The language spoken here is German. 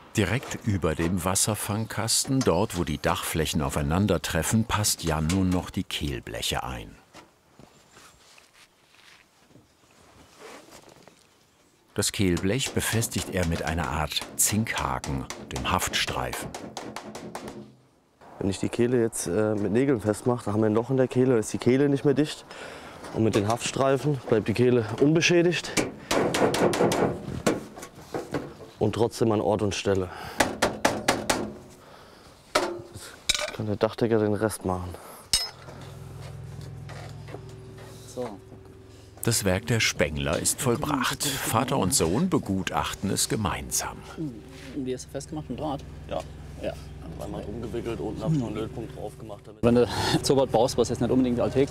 Direkt über dem Wasserfangkasten, dort wo die Dachflächen aufeinandertreffen, passt Jan nun noch die Kehlbleche ein. Das Kehlblech befestigt er mit einer Art Zinkhaken, dem Haftstreifen. Wenn ich die Kehle jetzt mit Nägeln festmache, dann haben wir ein Loch in der Kehle, dann ist die Kehle nicht mehr dicht. Und mit den Haftstreifen bleibt die Kehle unbeschädigt und trotzdem an Ort und Stelle. Jetzt kann der Dachdecker den Rest machen. So. Das Werk der Spengler ist vollbracht. Vater und Sohn begutachten es gemeinsam. Wie hast du festgemacht? Mit Draht? Ja. Ja. Einmal umgewickelt, unten habe ich noch einen Lötpunkt drauf gemacht. Wenn du so was baust, was jetzt nicht unbedingt alltäglich